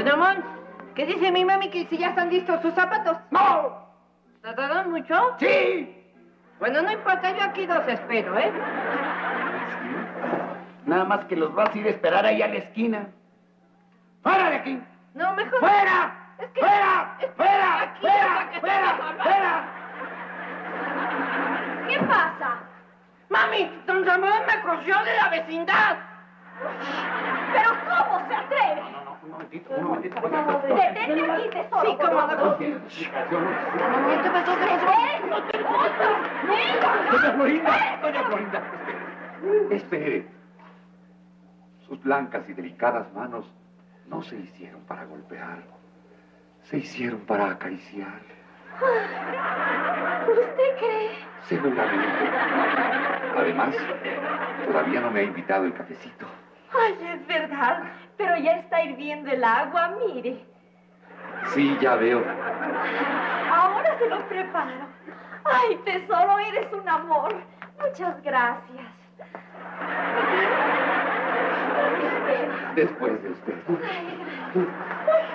Don Ramón, ¿qué dice mi mami que si ya están listos sus zapatos? ¡No! ¿Tardaron mucho? ¡Sí! Bueno, no importa, yo aquí los espero, ¿eh? Nada más que los vas a ir a esperar ahí a la esquina. ¡Fuera de aquí! No, mejor... ¡Fuera! Es que... ¡Fuera! ¡Fuera! Aquí, ¡Fuera! hasta que ¡Fuera! estemos hablando. ¡Fuera! ¿Qué pasa? ¡Mami! ¡Don Ramón me corrió de la vecindad! ¿Pero cómo se atreve? No, un momentito. Detente aquí, tesoro. Sí, cómo no. No tiene explicación. ¿Qué pasó? ¿Qué pasó? Doña Florinda, espere. Sus blancas y delicadas manos no se hicieron para golpear, se hicieron para acariciar. ¿Usted cree? Seguramente. Además, todavía no me ha invitado el cafecito. Ay, es verdad. Pero ya está hirviendo el agua, mire. Sí, ya veo. Ahora se lo preparo. Ay, tesoro, eres un amor. Muchas gracias. Después de usted. Ay, gracias.